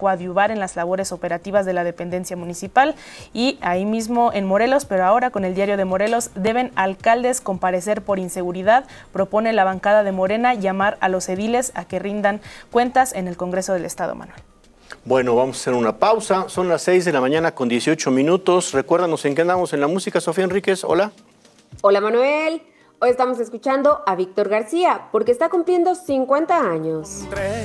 coadyuvar en las labores operativas de la dependencia municipal. Y ahí mismo en Morelos, pero ahora con el Diario de Morelos, deben alcaldes comparecer por inseguridad. Propone la bancada de Morena llamar a los ediles a que rindan cuentas en el Congreso del Estado, Manuel. Bueno, vamos a hacer una pausa. Son las 6 de la mañana con 18 minutos. Recuérdanos en qué andamos en la música. Sofía Enríquez, hola. Hola, Manuel. Hoy estamos escuchando a Víctor García porque está cumpliendo 50 años.